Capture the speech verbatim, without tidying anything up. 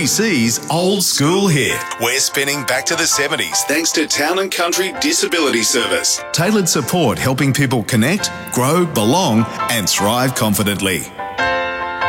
we see's old school here. We're spinning back to the seventies thanks to Town and Country Disability Service. Tailored support helping people connect, grow, belong and thrive confidently.